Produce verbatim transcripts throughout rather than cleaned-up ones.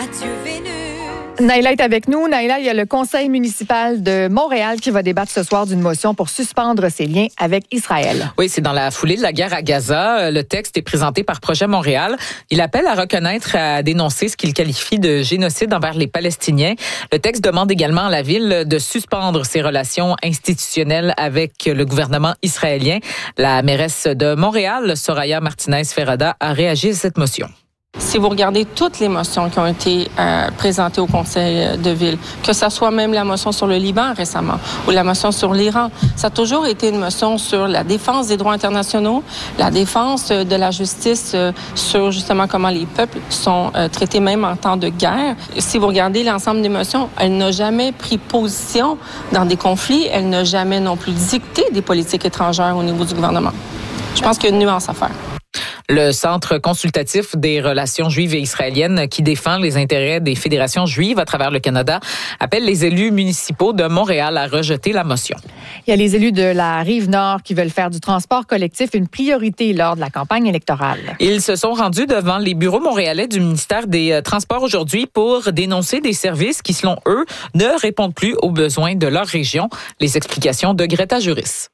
Adieu Vénus. Naïla est avec nous. Naïla, il y a le conseil municipal de Montréal qui va débattre ce soir d'une motion pour suspendre ses liens avec Israël. Oui, c'est dans la foulée de la guerre à Gaza. Le texte est présenté par Projet Montréal. Il appelle à reconnaître, à dénoncer ce qu'il qualifie de génocide envers les Palestiniens. Le texte demande également à la ville de suspendre ses relations institutionnelles avec le gouvernement israélien. La mairesse de Montréal, Soraya Martinez-Ferrada, a réagi à cette motion. Si vous regardez toutes les motions qui ont été euh, présentées au conseil de ville, que ce soit même la motion sur le Liban récemment ou la motion sur l'Iran, ça a toujours été une motion sur la défense des droits internationaux, la défense de la justice euh, sur justement comment les peuples sont euh, traités même en temps de guerre. Si vous regardez l'ensemble des motions, elle n'a jamais pris position dans des conflits, elle n'a jamais non plus dicté des politiques étrangères au niveau du gouvernement. Je pense qu'il y a une nuance à faire. Le Centre consultatif des relations juives et israéliennes qui défend les intérêts des fédérations juives à travers le Canada appelle les élus municipaux de Montréal à rejeter la motion. Il y a les élus de la Rive-Nord qui veulent faire du transport collectif une priorité lors de la campagne électorale. Ils se sont rendus devant les bureaux montréalais du ministère des Transports aujourd'hui pour dénoncer des services qui, selon eux, ne répondent plus aux besoins de leur région. Les explications de Greta Juris.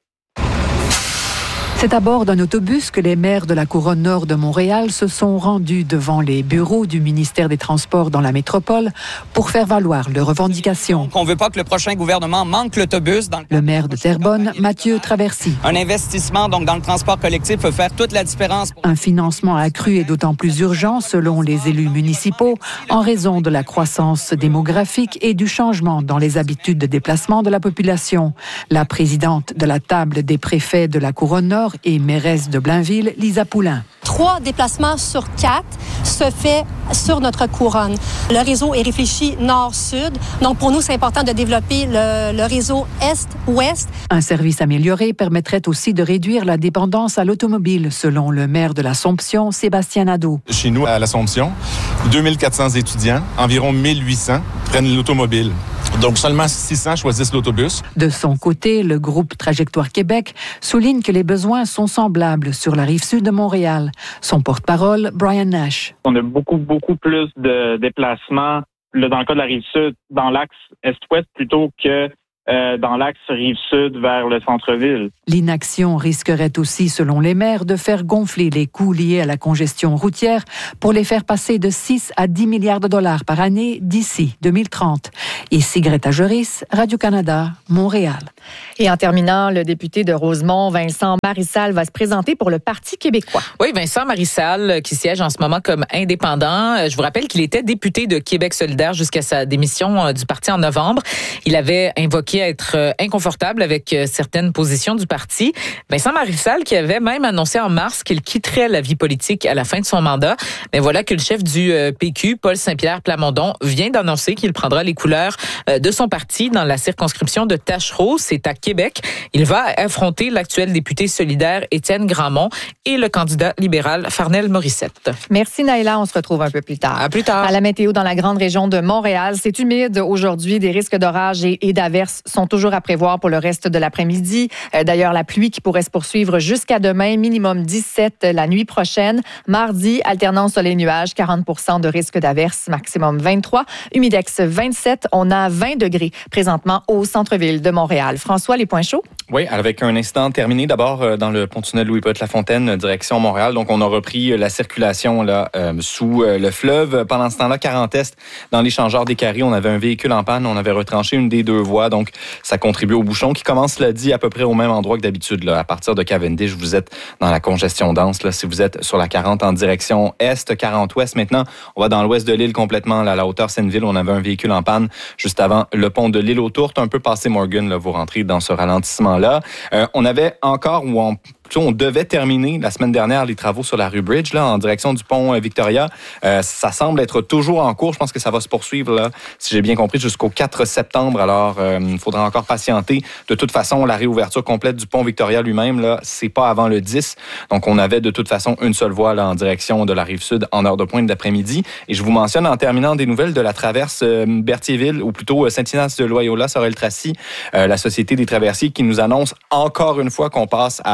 C'est à bord d'un autobus que les maires de la couronne nord de Montréal se sont rendus devant les bureaux du ministère des Transports dans la métropole pour faire valoir leurs revendications. On ne veut pas que le prochain gouvernement manque l'autobus. Dans le... le maire de Terrebonne, Mathieu Traversy. Un investissement donc dans le transport collectif peut faire toute la différence. Un financement accru est d'autant plus urgent selon les élus municipaux en raison de la croissance démographique et du changement dans les habitudes de déplacement de la population. La présidente de la table des préfets de la couronne nord et mairesse de Blainville, Lisa Poulain. Trois déplacements sur quatre se fait sur notre couronne. Le réseau est réfléchi nord-sud. Donc, pour nous, c'est important de développer le, le réseau est-ouest. Un service amélioré permettrait aussi de réduire la dépendance à l'automobile, selon le maire de l'Assomption, Sébastien Nadeau. Chez nous, à l'Assomption, deux mille quatre cents étudiants, environ mille huit cents prennent l'automobile. Donc, seulement six cents choisissent l'autobus. De son côté, le groupe Trajectoire Québec souligne que les besoins sont semblables sur la rive sud de Montréal. Son porte-parole, Brian Nash. On a beaucoup, beaucoup plus de déplacements, là, dans le cas de la rive sud, dans l'axe est-ouest plutôt que euh, dans l'axe rive sud vers le centre-ville. L'inaction risquerait aussi, selon les maires, de faire gonfler les coûts liés à la congestion routière pour les faire passer de six à dix milliards de dollars par année d'ici deux mille trente. Ici Greta Juris, Radio-Canada, Montréal. Et en terminant, le député de Rosemont, Vincent Marissal, va se présenter pour le Parti québécois. Oui, Vincent Marissal, qui siège en ce moment comme indépendant. Je vous rappelle qu'il était député de Québec solidaire jusqu'à sa démission du parti en novembre. Il avait invoqué être inconfortable avec certaines positions du parti. Vincent Marissal, qui avait même annoncé en mars qu'il quitterait la vie politique à la fin de son mandat. Mais voilà que le chef du P Q, Paul Saint-Pierre Plamondon, vient d'annoncer qu'il prendra les couleurs de son parti dans la circonscription de Tachereau. C'est à Québec. Il va affronter l'actuel député solidaire Étienne Grandmont et le candidat libéral Farnel Morissette. Merci Naïla, on se retrouve un peu plus tard. À plus tard. À la météo dans la grande région de Montréal, c'est humide aujourd'hui. Des risques d'orage et, et d'averses sont toujours à prévoir pour le reste de l'après-midi. Euh, d'ailleurs, la pluie qui pourrait se poursuivre jusqu'à demain, minimum dix-sept la nuit prochaine. Mardi, alternance soleil-nuages, quarante pour cent de risque d'averses, maximum vingt-trois. Humidex vingt-sept, on a vingt degrés présentement au centre-ville de Montréal. François, les points chauds? Oui, avec un incident terminé d'abord dans le pont-tunnel Louis-Pointe-Lafontaine, direction Montréal. Donc, on a repris la circulation là euh, sous euh, le fleuve. Pendant ce temps-là, quarante Est, dans l'échangeur des Carrés, on avait un véhicule en panne. On avait retranché une des deux voies. Donc, ça contribue au bouchon qui commence, l'a dit, à peu près au même endroit que d'habitude. Là, à partir de Cavendish, vous êtes dans la congestion dense. Là, si vous êtes sur la quarante en direction Est, quarante Ouest, maintenant, on va dans l'ouest de l'île complètement. Là, à la hauteur Senneville, on avait un véhicule en panne juste avant le pont de l'île aux Tourtes. Un peu passé Morgan, là, vous rentrez dans ce ralentissement-là. Euh, on avait encore, ou on, on devait terminer la semaine dernière les travaux sur la rue Bridge, là, en direction du pont Victoria. Euh, ça semble être toujours en cours. Je pense que ça va se poursuivre, là, si j'ai bien compris, jusqu'au quatre septembre. Alors, il euh, faudra encore patienter. De toute façon, la réouverture complète du pont Victoria lui-même, là, c'est pas avant le dix. Donc, on avait de toute façon une seule voie là, en direction de la Rive-Sud en heure de pointe d'après-midi. Et je vous mentionne en terminant des nouvelles de la traverse euh, Berthierville, ou plutôt euh, Saint-Ignace de Loyola, Sorel-Tracy, euh, la Société des traversiers, qui nous annonce encore une fois qu'on passe à un seul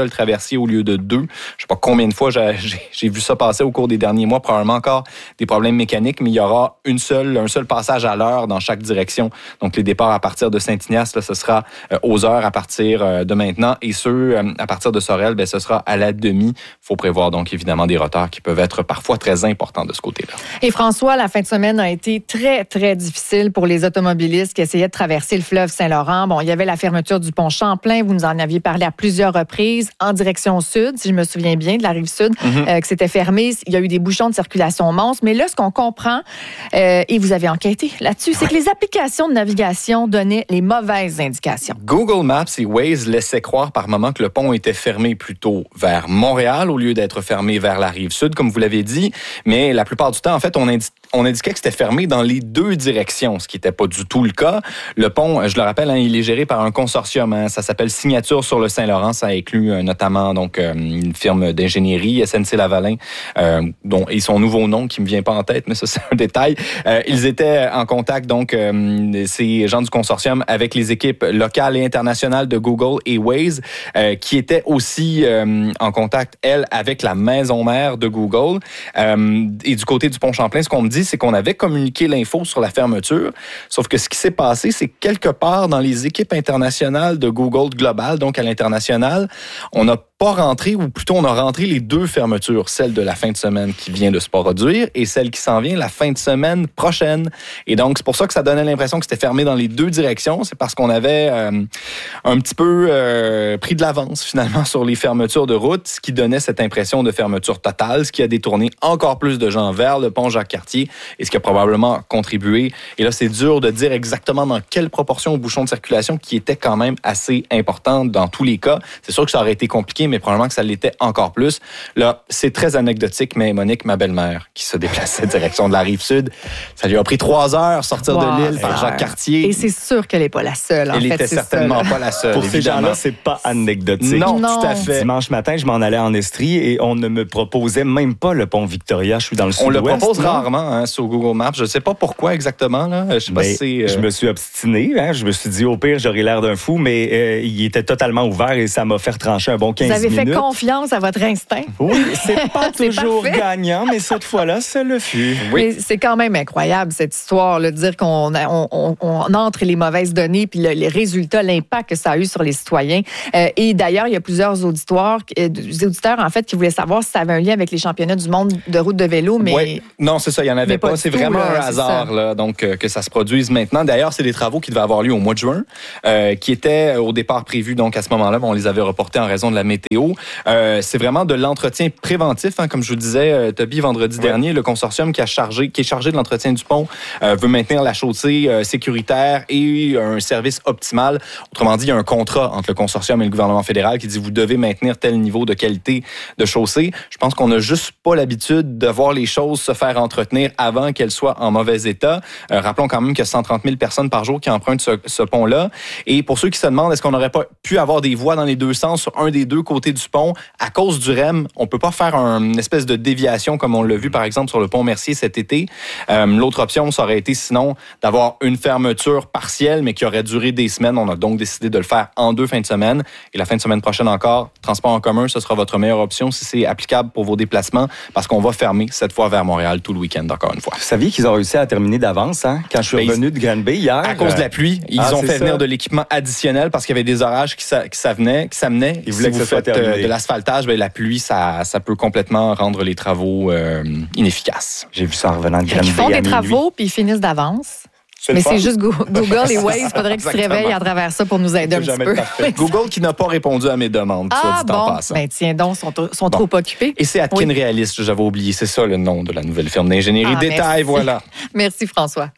seul traversier au lieu de deux. Je sais pas combien de fois j'ai, j'ai vu ça passer au cours des derniers mois, probablement encore des problèmes mécaniques, mais il y aura une seule, un seul passage à l'heure dans chaque direction. Donc, les départs à partir de Saint-Ignace, là, ce sera euh, aux heures à partir euh, de maintenant, et ceux euh, à partir de Sorel, ben, ce sera à la demi. Il faut prévoir donc évidemment des retards qui peuvent être parfois très importants de ce côté-là. Et François, la fin de semaine a été très, très difficile pour les automobilistes qui essayaient de traverser le fleuve Saint-Laurent. Bon, il y avait la fermeture du pont Champlain, vous nous en aviez parlé à plusieurs reprises, en direction sud, si je me souviens bien, de la rive sud, mm-hmm. euh, que c'était fermé. Il y a eu des bouchons de circulation monstres. Mais là, ce qu'on comprend, euh, et vous avez enquêté là-dessus, c'est que les applications de navigation donnaient les mauvaises indications. Google Maps et Waze laissaient croire par moments que le pont était fermé plutôt vers Montréal au lieu d'être fermé vers la rive sud, comme vous l'avez dit. Mais la plupart du temps, en fait, on, indi- on indiquait que c'était fermé dans les deux directions, ce qui n'était pas du tout le cas. Le pont, je le rappelle, hein, il est géré par un consortium. Hein, ça s'appelle Signature sur le Saint-Laurent. Ça inclut euh, notamment donc euh, une firme d'ingénierie, S N C-Lavalin, euh, dont et son nouveau nom qui me vient pas en tête, mais ça c'est un détail. Euh, ils étaient en contact donc euh, ces gens du consortium avec les équipes locales et internationales de Google et Waze, euh, qui étaient aussi euh, en contact elles avec la maison mère de Google. Euh, et du côté du pont Champlain, ce qu'on me dit, c'est qu'on avait communiqué l'info sur la fermeture. Sauf que ce qui s'est passé, c'est que quelque part dans les équipes internationales de Google Global, donc à l'international, on n'a pas rentré, ou plutôt on a rentré les deux fermetures, celle de la fin de semaine qui vient de se produire et celle qui s'en vient la fin de semaine prochaine. Et donc, c'est pour ça que ça donnait l'impression que c'était fermé dans les deux directions. C'est parce qu'on avait euh, un petit peu euh, pris de l'avance, finalement, sur les fermetures de route, ce qui donnait cette impression de fermeture totale, ce qui a détourné encore plus de gens vers le pont Jacques-Cartier et ce qui a probablement contribué. Et là, c'est dur de dire exactement dans quelle proportion au bouchon de circulation qui était quand même assez importante dans tous les cas. C'est sûr que ça aurait été compliqué, mais probablement que ça l'était encore plus. Là, c'est très anecdotique, mais Monique, ma belle-mère, qui se déplaçait direction de la Rive-Sud, ça lui a pris trois heures sortir wow, de l'île par Jacques-Cartier. Et c'est sûr qu'elle n'est pas la seule, en Elle fait. Elle n'était certainement ça, pas la seule, Pour évidemment. ces gens-là, c'est pas anecdotique. Non, non, tout à fait. Dimanche matin, je m'en allais en Estrie et on ne me proposait même pas le pont Victoria. Je suis dans le on sud-ouest. On le propose non? rarement hein, sur Google Maps. Je ne sais pas pourquoi exactement. Là. Je sais pas si c'est, euh... je me suis obstiné. Hein. Je me suis dit, au pire, j'aurais l'air d'un fou, mais euh, il était totalement ouvert et ça m'a fait retrancher un bon quinze minutes. Vous avez fait confiance à votre instinct. Oui, c'est pas c'est toujours parfait. gagnant, mais cette fois-là, ça le fut. Oui. Mais c'est quand même incroyable, cette histoire, là, de dire qu'on a, on, on, on entre les mauvaises données, puis le, les résultats, l'impact que ça a eu sur les citoyens. Euh, et d'ailleurs, il y a plusieurs auditoires, euh, des auditeurs, en fait, qui voulaient savoir si ça avait un lien avec les championnats du monde de route de vélo, mais... Oui. Non, c'est ça, il n'y en avait pas. pas. C'est tout, vraiment là, un hasard là, donc, euh, que ça se produise maintenant. D'ailleurs, c'est des travaux qui devaient avoir lieu au mois de juin, euh, qui étaient au départ prévus, donc à ce moment-là, on les avait reportés en raison de la météo. Euh, c'est vraiment de l'entretien préventif, hein, comme je vous disais, euh, Toby, vendredi oui. dernier, le consortium qui, a chargé, qui est chargé de l'entretien du pont euh, veut maintenir la chaussée euh, sécuritaire et un service optimal. Autrement dit, il y a un contrat entre le consortium et le gouvernement fédéral qui dit vous devez maintenir tel niveau de qualité de chaussée. Je pense qu'on n'a juste pas l'habitude de voir les choses se faire entretenir avant qu'elles soient en mauvais état. Euh, rappelons quand même qu'il y a cent trente mille personnes par jour qui empruntent ce, ce pont-là. Et pour ceux qui se demandent, est-ce qu'on n'aurait pas pu avoir des voies dans les deux sens sur un des deux côtés du pont? À cause du R E M, on peut pas faire un, une espèce de déviation comme on l'a vu par exemple sur le pont Mercier cet été. Euh, l'autre option, ça aurait été sinon d'avoir une fermeture partielle, mais qui aurait duré des semaines. On a donc décidé de le faire en deux fins de semaine. Et la fin de semaine prochaine encore, transport en commun, ce sera votre meilleure option si c'est applicable pour vos déplacements, parce qu'on va fermer cette fois vers Montréal tout le week-end, encore une fois. Vous saviez qu'ils ont réussi à terminer d'avance, hein? Quand je suis ben, revenu de Granby hier. À cause de la pluie, ils ah, ont fait ça. venir de l'équipement additionnel parce qu'il y avait des orages qui, ça, qui s'amenaient, qui s'amenaient. Ils voulaient si que vous ça faites soit terminé. de l'asphaltage, ben, la pluie, ça, ça peut complètement rendre les travaux euh, inefficaces. J'ai vu ça en revenant de Granby. Ils font des travaux puis ils finissent d'avance. C'est Mais c'est juste Google et Waze. Il faudrait qu'ils se réveillent à travers ça pour nous aider un petit peu. Google qui n'a pas répondu à mes demandes, ah, soit dit bon. en passant. Ben tiens donc, sont, sont bon. trop occupés. Et c'est Atkin oui. Realist, j'avais oublié. C'est ça le nom de la nouvelle firme d'ingénierie. Ah, Détail, merci. voilà. Merci François.